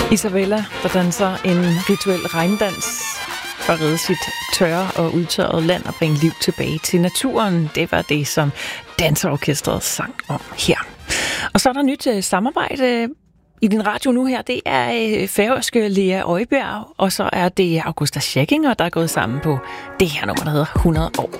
Isabella, der danser en rituel regndans for at redde sit tørre og udtørrede land og bringe liv tilbage til naturen. Det var det, som danseorkestret sang om her. Og så er der nyt samarbejde i din radio nu her. Det er færøske Lea Øjbjerg, og så er det Augusta Schæckinger, der er gået sammen på det her nummer, der hedder 100 år.